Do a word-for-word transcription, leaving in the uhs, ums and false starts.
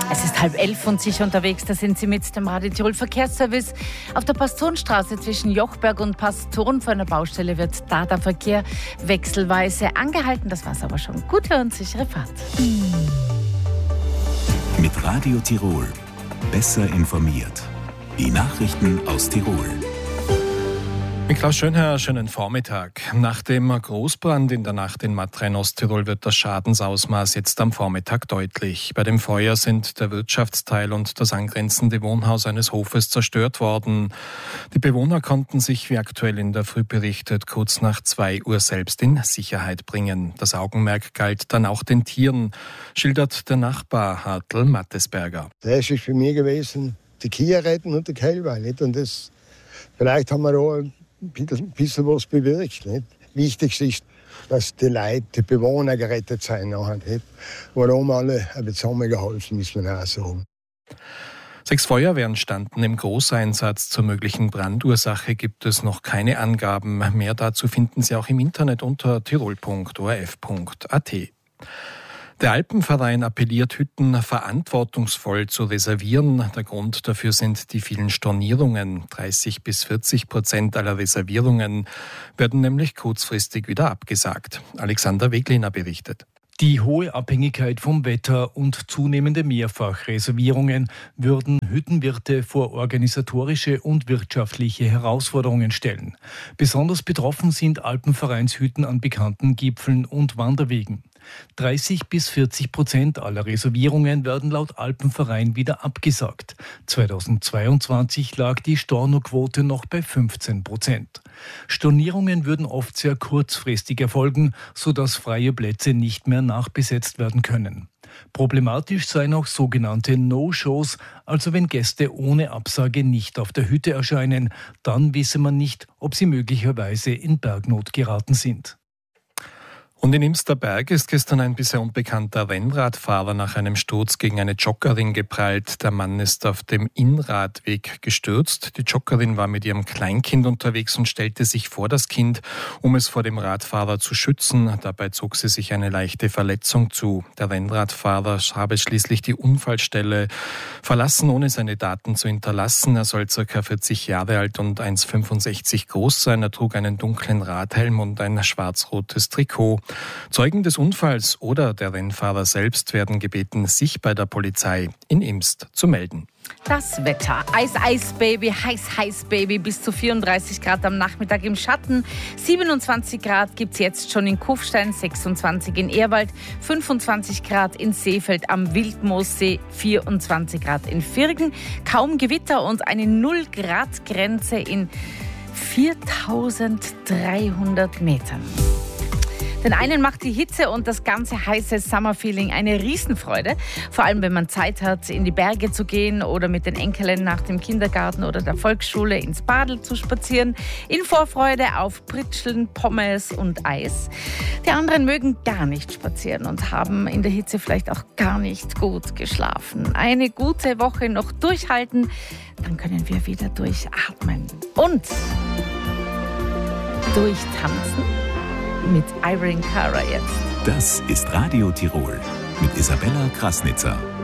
Es ist halb elf und sicher unterwegs, da sind Sie mit dem Radio Tirol Verkehrsservice. Auf der Pastorenstraße zwischen Jochberg und Pastoren vor einer Baustelle wird da der Verkehr wechselweise angehalten. Das war's aber schon. Gute und sichere Fahrt. Mit Radio Tirol. Besser informiert. Die Nachrichten aus Tirol. Mit Klaus Schönherr, schönen Vormittag. Nach dem Großbrand in der Nacht in Matra in Osttirol wird das Schadensausmaß jetzt am Vormittag deutlich. Bei dem Feuer sind der Wirtschaftsteil und das angrenzende Wohnhaus eines Hofes zerstört worden. Die Bewohner konnten sich, wie aktuell in der Früh berichtet, kurz nach zwei Uhr selbst in Sicherheit bringen. Das Augenmerk galt dann auch den Tieren, schildert der Nachbar Hartl Mattesberger. Das ist für mich gewesen, die Kühe retten und die Kälber. Nicht? Und das, vielleicht haben wir auch ein bisschen was bewirkt. Nicht? Wichtigste ist, dass die Leute, die Bewohner gerettet sind. Nicht? Warum alle zusammengeholfen, müssen wir auch sagen. Sechs Feuerwehren standen im Großeinsatz. Zur möglichen Brandursache gibt es noch keine Angaben. Mehr dazu finden Sie auch im Internet unter tirol punkt o r f punkt a t. Der Alpenverein appelliert, Hütten verantwortungsvoll zu reservieren. Der Grund dafür sind die vielen Stornierungen. dreißig bis vierzig Prozent aller Reservierungen werden nämlich kurzfristig wieder abgesagt. Alexander Wegliner berichtet. Die hohe Abhängigkeit vom Wetter und zunehmende Mehrfachreservierungen würden Hüttenwirte vor organisatorische und wirtschaftliche Herausforderungen stellen. Besonders betroffen sind Alpenvereinshütten an bekannten Gipfeln und Wanderwegen. dreißig bis vierzig Prozent aller Reservierungen werden laut Alpenverein wieder abgesagt. zweitausendzweiundzwanzig lag die Stornoquote noch bei fünfzehn Prozent. Stornierungen würden oft sehr kurzfristig erfolgen, sodass freie Plätze nicht mehr nachbesetzt werden können. Problematisch seien auch sogenannte No-Shows, also wenn Gäste ohne Absage nicht auf der Hütte erscheinen, dann wisse man nicht, ob sie möglicherweise in Bergnot geraten sind. Und in Imsterberg ist gestern ein bisher unbekannter Rennradfahrer nach einem Sturz gegen eine Joggerin geprallt. Der Mann ist auf dem Innradweg gestürzt. Die Joggerin war mit ihrem Kleinkind unterwegs und stellte sich vor das Kind, um es vor dem Radfahrer zu schützen. Dabei zog sie sich eine leichte Verletzung zu. Der Rennradfahrer habe schließlich die Unfallstelle verlassen, ohne seine Daten zu hinterlassen. Er soll ca. vierzig Jahre alt und eins Komma fünfundsechzig groß sein. Er trug einen dunklen Radhelm und ein schwarz-rotes Trikot. Zeugen des Unfalls oder der Rennfahrer selbst werden gebeten, sich bei der Polizei in Imst zu melden. Das Wetter. Eis, Eis, Baby, heiß, heiß, Baby. Bis zu vierunddreißig Grad am Nachmittag im Schatten. siebenundzwanzig Grad gibt es jetzt schon in Kufstein, sechsundzwanzig in Ehrwald, fünfundzwanzig Grad in Seefeld am Wildmoossee, vierundzwanzig Grad in Virgen. Kaum Gewitter und eine null Grad Grenze in viertausenddreihundert Metern. Den einen macht die Hitze und das ganze heiße Summerfeeling eine Riesenfreude. Vor allem, wenn man Zeit hat, in die Berge zu gehen oder mit den Enkeln nach dem Kindergarten oder der Volksschule ins Badl zu spazieren. In Vorfreude auf Pritscheln, Pommes und Eis. Die anderen mögen gar nicht spazieren und haben in der Hitze vielleicht auch gar nicht gut geschlafen. Eine gute Woche noch durchhalten, dann können wir wieder durchatmen. Und durchtanzen. Mit Irene Cara jetzt. Das ist Radio Tirol mit Isabella Krasnitzer.